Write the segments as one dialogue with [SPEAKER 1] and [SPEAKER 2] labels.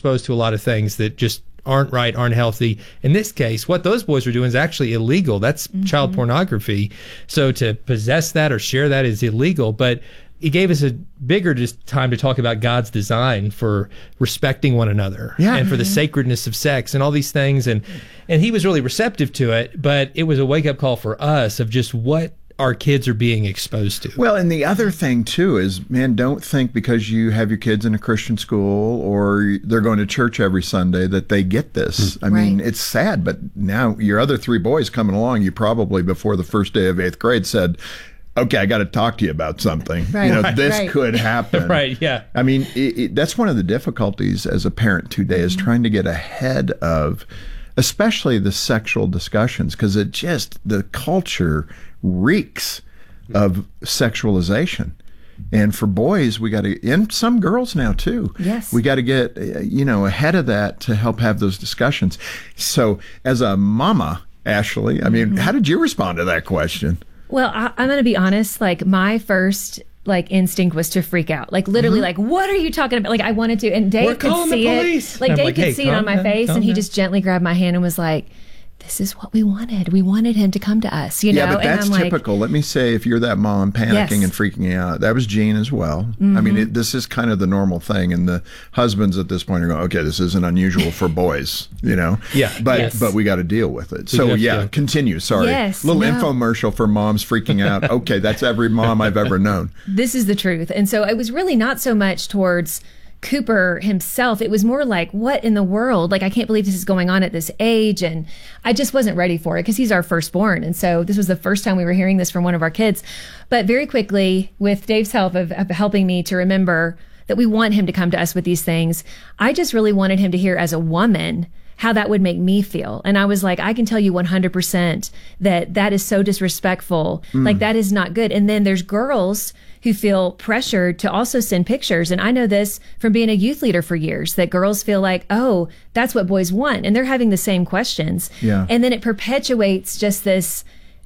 [SPEAKER 1] exposed to a lot of things that just aren't right, aren't healthy. In this case, what those boys were doing is actually illegal. That's child pornography. So to possess that or share that is illegal. But it gave us a bigger just time to talk about God's design for respecting one another and for the sacredness of sex and all these things. And he was really receptive to it, but it was a wake-up call for us of just what our kids are being exposed to.
[SPEAKER 2] Well, and the other thing, too, is, man, don't think because you have your kids in a Christian school or they're going to church every Sunday that they get this. I mean, it's sad, but now your other 3 boys coming along, you probably, before the first day of 8th grade, said, okay, I got to talk to you about something. This could happen. I mean, that's one of the difficulties as a parent today is trying to get ahead of, especially the sexual discussions, because the culture reeks of sexualization. And for boys, we got to, and some girls now too.
[SPEAKER 3] Yes.
[SPEAKER 2] We got to get, ahead of that to help have those discussions. So as a mama, Ashley, I mean, how did you respond to that question?
[SPEAKER 3] Well, I'm going to be honest, like my first instinct was to freak out. Like literally like, what are you talking about? Like I wanted to, and Dave could see it. Like Dave could see it on my face and he just gently grabbed my hand and was like, this is what we wanted. We wanted him to come to us, you know?
[SPEAKER 2] Yeah, but that's typical. Let me say, if you're that mom panicking and freaking out, that was Jean as well. I mean, this is kind of the normal thing. And the husbands at this point are going, okay, this isn't unusual for boys, you know? But we got to deal with it. So continue. Sorry. Little infomercial for moms freaking out. Okay, that's every mom I've ever known.
[SPEAKER 3] This is the truth. And so it was really not so much towards Cooper himself. It was more like, what in the world? Like, I can't believe this is going on at this age. And I just wasn't ready for it because he's our firstborn. And so this was the first time we were hearing this from one of our kids. But very quickly, with Dave's help of helping me to remember that we want him to come to us with these things, I just really wanted him to hear as a woman how that would make me feel. And I was like, I can tell you 100% that is so disrespectful. Like, that is not good. And then there's girls who feel pressured to also send pictures. And I know this from being a youth leader for years, that girls feel like, oh, that's what boys want. And they're having the same questions. And then it perpetuates just this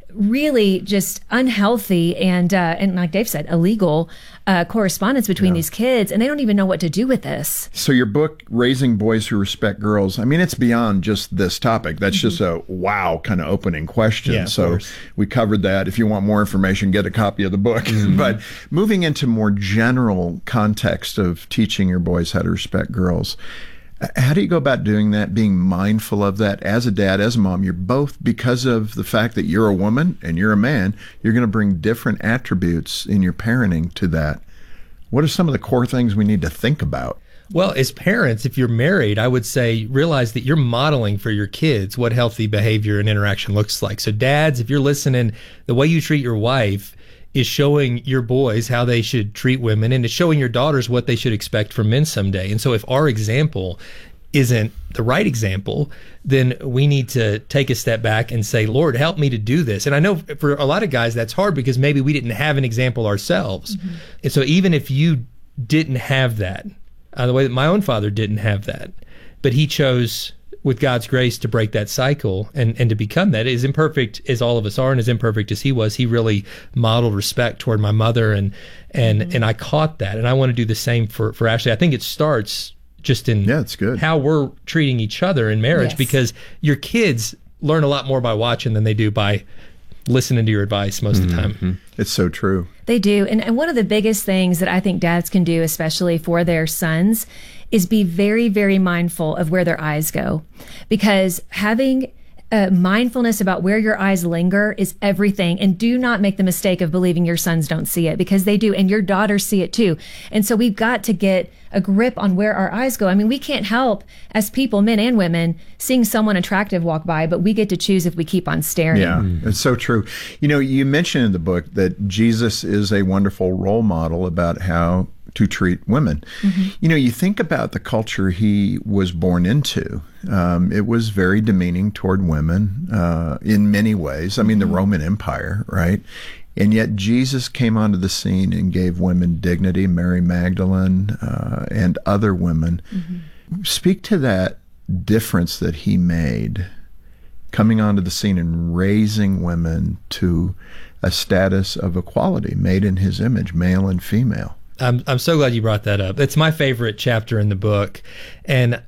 [SPEAKER 3] really just unhealthy and like Dave said, illegal correspondence between these kids, and they don't even know what to do with this.
[SPEAKER 2] So your book, Raising Boys Who Respect Girls, I mean, it's beyond just this topic. That's just a wow kind of opening question. So we covered that. If you want more information, get a copy of the book. But moving into more general context of teaching your boys how to respect girls, how do you go about doing that, being mindful of that as a dad, as a mom? You're both, because of the fact that you're a woman and you're a man, you're going to bring different attributes in your parenting to that. What are some of the core things we need to think about?
[SPEAKER 1] Well, as parents, if you're married, I would say realize that you're modeling for your kids what healthy behavior and interaction looks like. So dads, if you're listening, the way you treat your wife is showing your boys how they should treat women, and it's showing your daughters what they should expect from men someday. And so if our example isn't the right example, then we need to take a step back and say, Lord, help me to do this. And I know for a lot of guys that's hard because maybe we didn't have an example ourselves. And so even if you didn't have that, the way that my own father didn't have that, but he chose with God's grace to break that cycle and to become that. As imperfect as all of us are and as imperfect as he was, he really modeled respect toward my mother, and I caught that, and I want to do the same for Ashley. I think it starts just in
[SPEAKER 2] it's good.
[SPEAKER 1] How we're treating each other in marriage, because your kids learn a lot more by watching than they do by listening to your advice most of the time.
[SPEAKER 2] It's so true.
[SPEAKER 3] They do. And one of the biggest things that I think dads can do, especially for their sons, is be very, very mindful of where their eyes go. Because having mindfulness about where your eyes linger is everything. And do not make the mistake of believing your sons don't see it, because they do. And your daughters see it too. And so we've got to get a grip on where our eyes go. I mean, we can't help as people, men and women, seeing someone attractive walk by, but we get to choose if we keep on staring.
[SPEAKER 2] Yeah, it's so true. You know, you mentioned in the book that Jesus is a wonderful role model about how to treat women. You know, you think about the culture he was born into. It was very demeaning toward women in many ways. I mean, the Roman Empire, right? And yet Jesus came onto the scene and gave women dignity, Mary Magdalene and other women. Speak to that difference that he made, coming onto the scene and raising women to a status of equality, made in his image, male and female.
[SPEAKER 1] I'm so glad you brought that up. It's my favorite chapter in the book. And